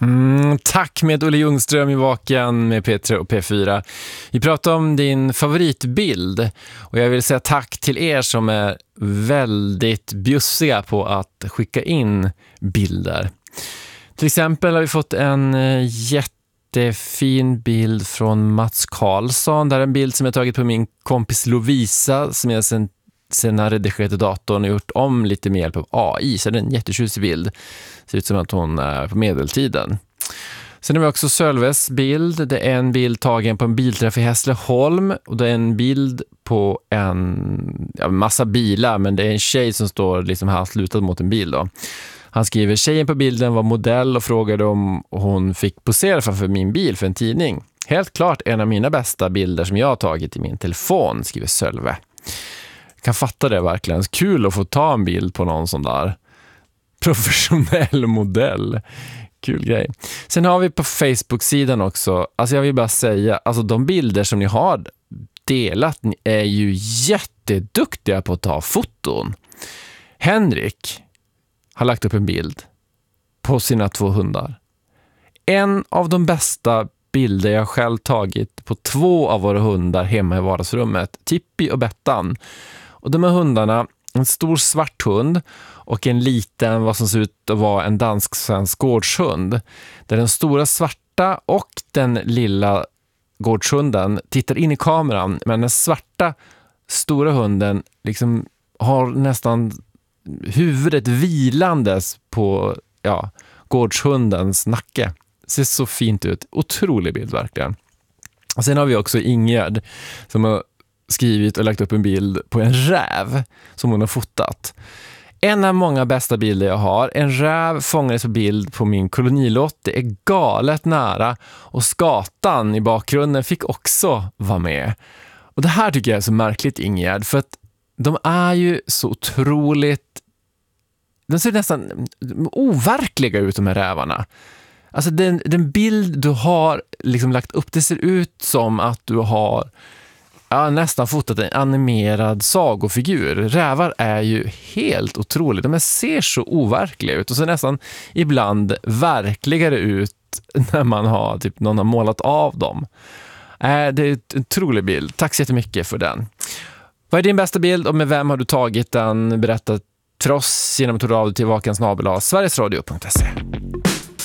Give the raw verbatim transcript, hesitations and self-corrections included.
Mm, tack med Olle Ljungström i Vaken med P tre och P fyra. Vi pratar om din favoritbild och jag vill säga tack till er som är väldigt bjussiga på att skicka in bilder. Till exempel har vi fått en jättefin bild från Mats Karlsson. Det är en bild som jag tagit på min kompis Lovisa som jag sen, sen har redigerat i datorn och gjort om lite med hjälp av A I. Så det är en jättetjusig bild. Ser ut som att hon är på medeltiden. Sen har vi också Sölves bild. Det är en bild tagen på en bilträff i Hässleholm. Och det är en bild på en ja, massa bilar. Men det är en tjej som står liksom halvt lutad mot en bil då. Han skriver, tjejen på bilden var modell och frågade om hon fick posera framför min bil för en tidning. Helt klart en av mina bästa bilder som jag har tagit i min telefon, skriver Sölve. Jag kan fatta det verkligen. Kul att få ta en bild på någon sån där professionell modell. Kul grej. Sen har vi på Facebook-sidan också, alltså jag vill bara säga, alltså de bilder som ni har delat, ni är ju jätteduktiga på att ta foton. Henrik har lagt upp en bild på sina två hundar. En av de bästa bilder jag själv tagit på två av våra hundar hemma i vardagsrummet, Tippi och Bettan. Och de här hundarna, en stor svart hund och en liten, vad som ser ut att vara en dansk-svensk gårdshund. Där den stora svarta och den lilla gårdshunden tittar in i kameran, men den svarta stora hunden liksom har nästan huvudet vilandes på ja, gårdshundens nacke. Ser så fint ut. Otrolig bild verkligen. Och sen har vi också Ingerd som har skrivit och lagt upp en bild på en räv som hon har fotat. En av många bästa bilder jag har. En räv fångades på bild på min kolonilott. Det är galet nära. Och skatan i bakgrunden fick också vara med. Och det här tycker jag är så märkligt, Ingerd. För att de är ju så otroligt... De ser nästan overkliga ut, de här rävarna. Alltså den, den bild du har liksom lagt upp, det ser ut som att du har ja, nästan fotat en animerad sagofigur. Rävar är ju helt otroligt. De ser så overkliga ut och så nästan ibland verkligare ut när man har typ någon har målat av dem. Äh, det är en otrolig bild. Tack så jättemycket för den. Vad är din bästa bild och med vem har du tagit den? Berätta för oss genom att höra av dig till vakensnabel-a sverigesradio punkt se.